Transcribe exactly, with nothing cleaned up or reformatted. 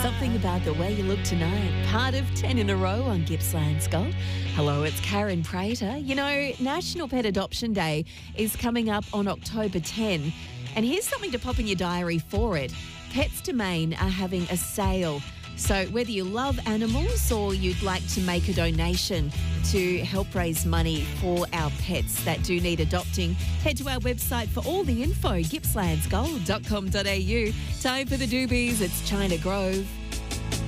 Something about the way you look tonight. Part of ten in a row on Gippsland's Gold. Hello, it's Karen Prater. You know, National Pet Adoption Day is coming up on October tenth. And here's something to pop in your diary for it. Pets to Maine are having a sale. So whether you love animals or you'd like to make a donation to help raise money for our pets that do need adopting, head to our website for all the info, gippslands gold dot com dot a u. Time for the doobies. It's China Grove.